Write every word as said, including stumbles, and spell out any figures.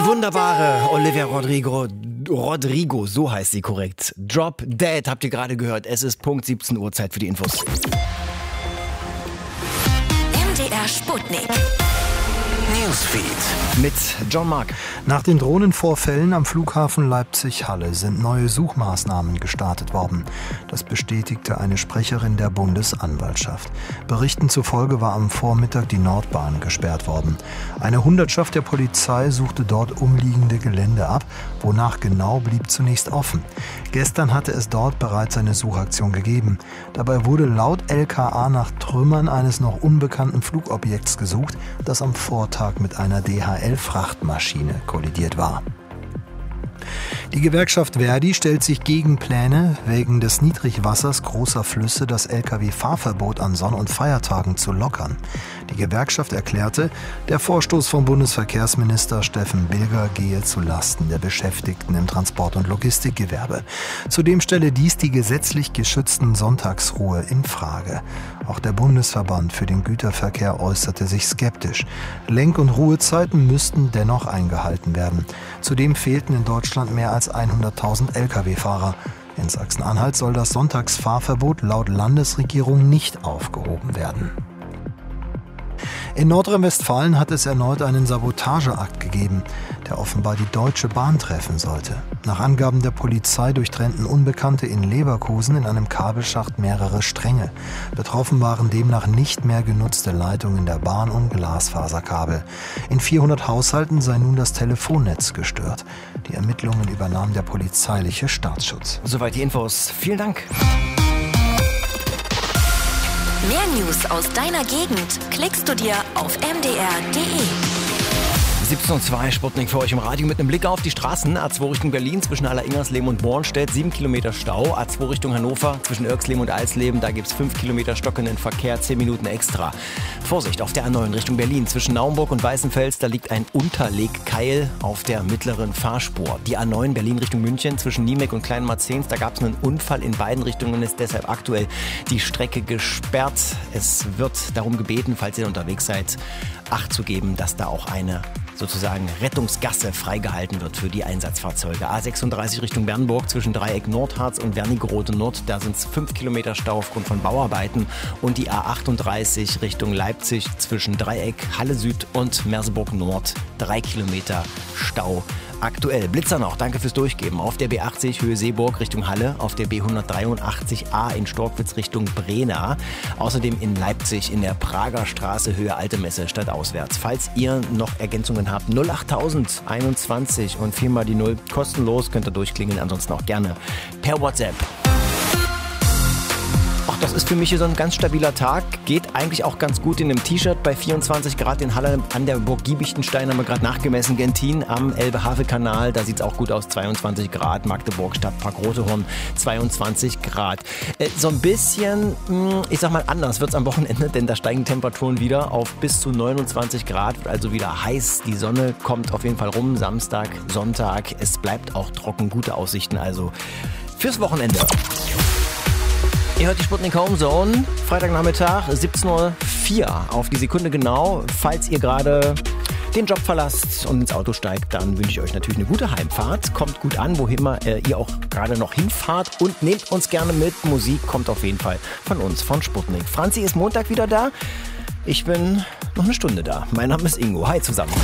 Die wunderbare Olivia Rodrigo, Rodrigo, so heißt sie korrekt. Drop Dead, habt ihr gerade gehört. Es ist Punkt siebzehn Uhr, Zeit für die Infos. M D R Sputnik. Newsfeed. Mit John Mark. Nach den Drohnenvorfällen am Flughafen Leipzig-Halle sind neue Suchmaßnahmen gestartet worden. Das bestätigte eine Sprecherin der Bundesanwaltschaft. Berichten zufolge war am Vormittag die Nordbahn gesperrt worden. Eine Hundertschaft der Polizei suchte dort umliegende Gelände ab, wonach genau blieb zunächst offen. Gestern hatte es dort bereits eine Suchaktion gegeben. Dabei wurde laut L K A nach Trümmern eines noch unbekannten Flugobjekts gesucht, das am Vortag mit einer D H L-Frachtmaschine kollidiert war. Die Gewerkschaft Verdi stellt sich gegen Pläne, wegen des Niedrigwassers großer Flüsse das L K W-Fahrverbot an Sonn- und Feiertagen zu lockern. Die Gewerkschaft erklärte, der Vorstoß vom Bundesverkehrsminister Steffen Bilger gehe zu Lasten der Beschäftigten im Transport- und Logistikgewerbe. Zudem stelle dies die gesetzlich geschützten Sonntagsruhe in Frage. Auch der Bundesverband für den Güterverkehr äußerte sich skeptisch. Lenk- und Ruhezeiten müssten dennoch eingehalten werden. Zudem fehlten in Deutschland mehr als hunderttausend L K W-Fahrer. In Sachsen-Anhalt soll das Sonntagsfahrverbot laut Landesregierung nicht aufgehoben werden. In Nordrhein-Westfalen hat es erneut einen Sabotageakt gegeben, der offenbar die Deutsche Bahn treffen sollte. Nach Angaben der Polizei durchtrennten Unbekannte in Leverkusen in einem Kabelschacht mehrere Stränge. Betroffen waren demnach nicht mehr genutzte Leitungen der Bahn und Glasfaserkabel. In vierhundert Haushalten sei nun das Telefonnetz gestört. Die Ermittlungen übernahm der polizeiliche Staatsschutz. Soweit die Infos. Vielen Dank. Mehr News aus deiner Gegend klickst du dir auf m d r punkt d e. siebzehn Uhr zwei, Sputnik für euch im Radio mit einem Blick auf die Straßen. A zwei Richtung Berlin zwischen Allersingersleben und Bornstedt, sieben Kilometer Stau. A zwei Richtung Hannover zwischen Irxleben und Alsleben, da gibt es fünf Kilometer stockenden Verkehr, zehn Minuten extra. Vorsicht auf der A neun Richtung Berlin zwischen Naumburg und Weißenfels, da liegt ein Unterlegkeil auf der mittleren Fahrspur. Die A neun Berlin Richtung München zwischen Niemek und Kleinmarzens, da gab es einen Unfall in beiden Richtungen, ist deshalb aktuell die Strecke gesperrt. Es wird darum gebeten, falls ihr unterwegs seid, Acht zu geben, dass da auch eine sozusagen Rettungsgasse freigehalten wird für die Einsatzfahrzeuge. A sechsunddreißig Richtung Bernburg zwischen Dreieck Nordharz und Wernigerode Nord, da sind es fünf Kilometer Stau aufgrund von Bauarbeiten. Und die A achtunddreißig Richtung Leipzig zwischen Dreieck Halle Süd und Merseburg Nord, drei Kilometer Stau. Aktuell. Blitzer noch, danke fürs Durchgeben. Auf der B achtzig Höhe Seeburg Richtung Halle, auf der B hundertdreiundachtzig A in Storkwitz Richtung Brena. Außerdem in Leipzig in der Prager Straße Höhe Alte Messe stadtauswärts. Falls ihr noch Ergänzungen habt, null achttausend einundzwanzig und viermal die Null kostenlos, könnt ihr durchklingeln, ansonsten auch gerne per WhatsApp. Ach, das ist für mich hier so ein ganz stabiler Tag. Geht eigentlich auch ganz gut in einem T-Shirt bei vierundzwanzig Grad in Halle an der Burg Giebichenstein, haben wir gerade nachgemessen. Gentin am Elbe-Havel-Kanal, da sieht es auch gut aus, zweiundzwanzig Grad. Magdeburg, Stadtpark Rotehorn, zweiundzwanzig Grad. Äh, so ein bisschen, mh, ich sag mal anders wird es am Wochenende, denn da steigen Temperaturen wieder auf bis zu neunundzwanzig Grad, wird also wieder heiß. Die Sonne kommt auf jeden Fall rum, Samstag, Sonntag. Es bleibt auch trocken, gute Aussichten also fürs Wochenende. Ihr hört die Sputnik Home Zone, Freitagnachmittag, siebzehn Uhr vier auf die Sekunde genau. Falls ihr gerade den Job verlasst und ins Auto steigt, dann wünsche ich euch natürlich eine gute Heimfahrt. Kommt gut an, wo immer äh, ihr auch gerade noch hinfahrt und nehmt uns gerne mit. Musik kommt auf jeden Fall von uns, von Sputnik. Franzi ist Montag wieder da. Ich bin noch eine Stunde da. Mein Name ist Ingo. Hi zusammen.